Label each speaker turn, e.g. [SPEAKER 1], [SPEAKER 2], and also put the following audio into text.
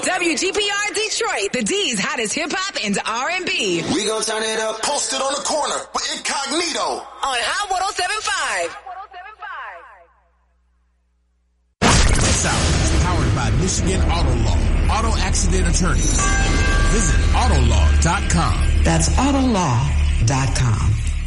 [SPEAKER 1] WGPR Detroit, the D's hottest hip-hop and R&B.
[SPEAKER 2] We gon' turn it up. Posted on the corner with Incognito.
[SPEAKER 1] On Hot 107.5.
[SPEAKER 3] This hour is powered by Michigan Auto Law. Auto accident attorneys. Visit Autolaw.com.
[SPEAKER 4] That's Autolaw.com.